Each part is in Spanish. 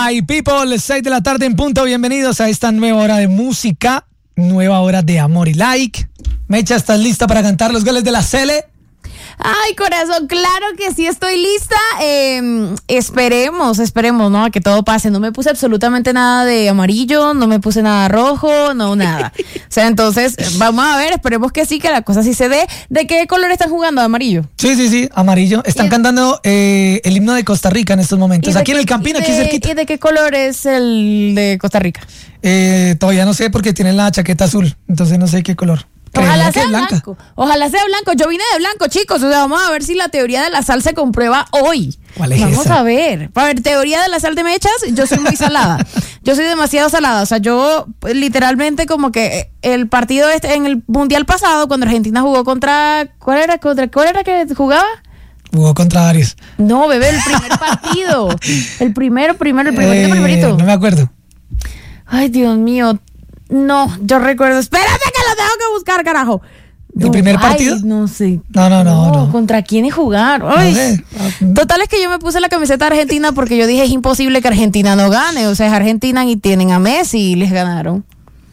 My people, 6 de la tarde en punto. Bienvenidos a esta nueva hora de música, nueva hora de amor y like. Mecha, ¿estás lista para cantar los goles de la Cele? Ay, corazón, claro que sí estoy lista. Esperemos, ¿no? A que todo pase. No me puse absolutamente nada de amarillo, no me puse nada rojo, no, nada. O sea, entonces, vamos a ver, esperemos que sí, que la cosa sí se dé. ¿De qué color están jugando? ¿De amarillo? Sí, amarillo. Están cantando el himno de Costa Rica en estos momentos. Aquí en el Campín, aquí cerquita. ¿Y de qué color es el de Costa Rica? Todavía no sé porque tienen la chaqueta azul, entonces no sé qué color. Ojalá sea blanco. Ojalá sea blanco. Yo vine de blanco, chicos. O sea, vamos a ver si la teoría de la sal se comprueba hoy. ¿Cuál es vamos esa? A ver, teoría de la sal de Mechas. Yo soy muy salada. Yo soy demasiado salada. O sea, yo literalmente como que el partido en el mundial pasado, cuando Argentina jugó contra ¿cuál era que jugaba? Jugó contra Aries. No, bebé, el primer partido. El primerito. No me acuerdo. Ay, Dios mío. No, yo recuerdo. Espérate que lo tengo que buscar, carajo. ¿El primer partido? No sé. No. ¿Contra quiénes jugaron? Ay. No sé. Total es que yo me puse la camiseta de Argentina porque yo dije es imposible que Argentina no gane. O sea, es Argentina y tienen a Messi y les ganaron.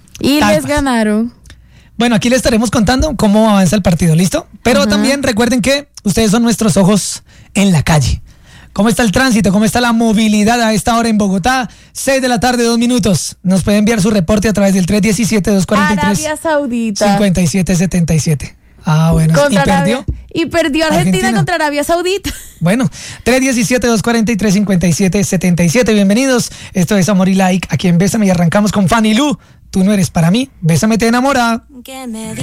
Bueno, aquí les estaremos contando cómo avanza el partido, ¿listo? Pero también recuerden que ustedes son nuestros ojos en la calle. ¿Cómo está el tránsito? ¿Cómo está la movilidad a esta hora en Bogotá? 6 de la tarde, 2 minutos. Nos puede enviar su reporte a través del 317-243. Arabia Saudita. 5777. Ah, bueno. ¿Y perdió Argentina contra Arabia Saudita. Bueno, 317-243-5777. Bienvenidos. Esto es Amor y Like aquí en Bésame y arrancamos con Fanny Lu. Tú no eres para mí. Bésame, te enamora.